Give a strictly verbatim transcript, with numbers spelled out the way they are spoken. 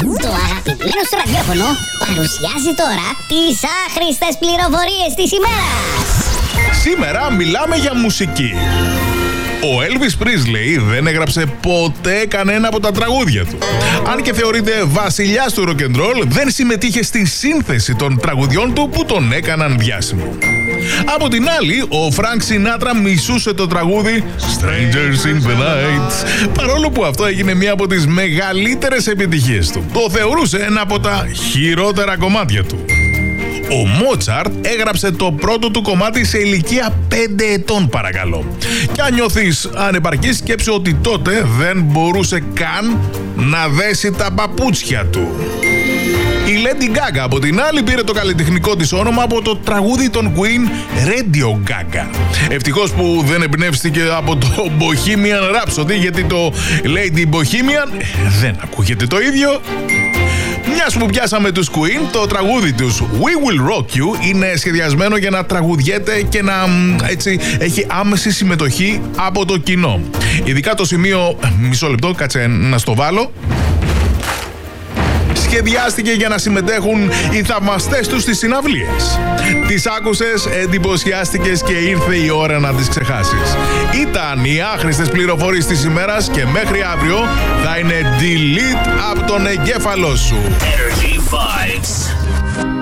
Το αγαπημένο στο ραδιόφωνο παρουσιάζει τώρα τις άχρηστες πληροφορίες της ημέρας. Σήμερα μιλάμε για μουσική. Ο Elvis Presley δεν έγραψε ποτέ κανένα από τα τραγούδια του. Αν και θεωρείται βασιλιάς του rock and roll, δεν συμμετείχε στη σύνθεση των τραγουδιών του που τον έκαναν διάσημο. Από την άλλη, ο Frank Sinatra μισούσε το τραγούδι Strangers in the Night, παρόλο που αυτό έγινε μία από τις μεγαλύτερες επιτυχίες του. Το θεωρούσε ένα από τα χειρότερα κομμάτια του. Ο Μότσαρτ έγραψε το πρώτο του κομμάτι σε ηλικία πέντε ετών, παρακαλώ. Και αν νιώθεις ανεπαρκή, σκέψου ότι τότε δεν μπορούσε καν να δέσει τα παπούτσια του. Η Lady Gaga από την άλλη πήρε το καλλιτεχνικό της όνομα από το τραγούδι των Queen Radio Gaga. Ευτυχώς που δεν εμπνεύστηκε από το Bohemian Rhapsody, γιατί το Lady Bohemian δεν ακούγεται το ίδιο. Μιας που πιάσαμε τους Queen, το τραγούδι τους We Will Rock You είναι σχεδιασμένο για να τραγουδιέται και να έτσι έχει άμεση συμμετοχή από το κοινό. Ειδικά το σημείο, μισό λεπτό, κάτσε να στο βάλω. Σχεδιάστηκε για να συμμετέχουν οι θαυμαστές τους στις συναυλίες. Τις άκουσες, εντυπωσιάστηκες και ήρθε η ώρα να τις ξεχάσεις. Ήταν οι άχρηστες πληροφορίες της ημέρας και μέχρι αύριο θα είναι delete από τον εγκέφαλό σου.